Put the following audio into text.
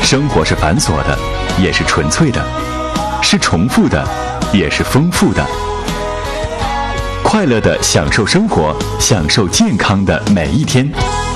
生活是繁琐的，也是纯粹的，是重复的，也是丰富的。快乐地享受生活，享受健康的每一天。